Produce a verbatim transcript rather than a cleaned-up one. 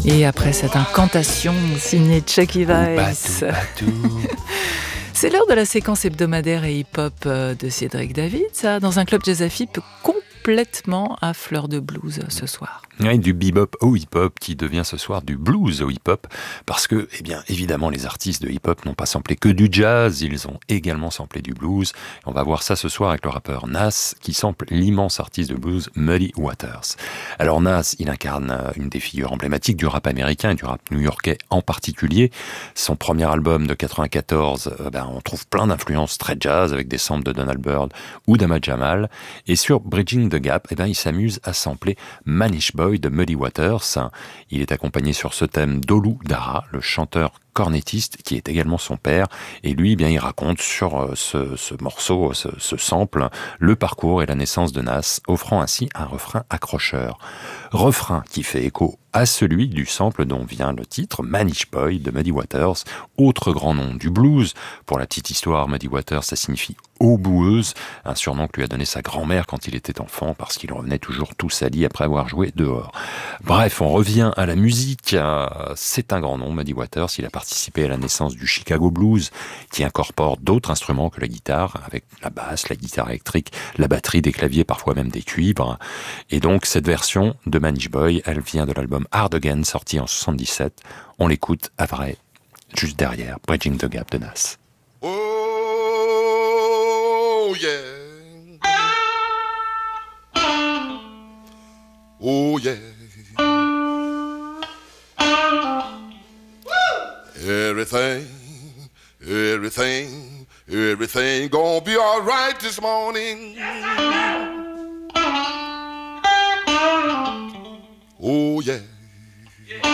Et après cette incantation signée Chucky Weiss, c'est l'heure de la séquence hebdomadaire et hip-hop de Cédric David, ça, dans un club jazz à F I P complètement à fleur de blues ce soir. Oui, du bebop au hip-hop qui devient ce soir du blues au hip-hop parce que, eh bien, évidemment, les artistes de hip-hop n'ont pas samplé que du jazz, ils ont également samplé du blues. On va voir ça ce soir avec le rappeur Nas qui sample l'immense artiste de blues Muddy Waters. Alors Nas, il incarne une des figures emblématiques du rap américain et du rap new-yorkais en particulier. Son premier album de quatre-vingt-quatorze, eh ben, on trouve plein d'influences très jazz avec des samples de Donald Byrd ou d'Ahmad Jamal. Et sur Bridging the Gap, eh ben, il s'amuse à sampler Manish Boy de Muddy Waters. Il est accompagné sur ce thème d'Olu Dara, le chanteur cornettiste qui est également son père, et lui, eh bien, il raconte sur ce, ce morceau, ce, ce sample, le parcours et la naissance de Nas, offrant ainsi un refrain accrocheur. Refrain qui fait écho à celui du sample dont vient le titre, Manish Boy de Muddy Waters, autre grand nom du blues. Pour la petite histoire, Muddy Waters, ça signifie eau boueuse, un surnom que lui a donné sa grand-mère quand il était enfant, parce qu'il revenait toujours tout sali après avoir joué dehors. Bref, on revient à la musique. C'est un grand nom, Muddy Waters. Il a participé à la naissance du Chicago Blues, qui incorpore d'autres instruments que la guitare, avec la basse, la guitare électrique, la batterie, des claviers, parfois même des cuivres. Et donc, cette version de Manish Boy, elle vient de l'album Hard Again, sorti en soixante-dix-sept. On l'écoute à vrai, juste derrière Bridging the Gap de Nas. Oh yeah. Oh yeah. Everything, everything, everything gonna be all right this morning. Oh yeah.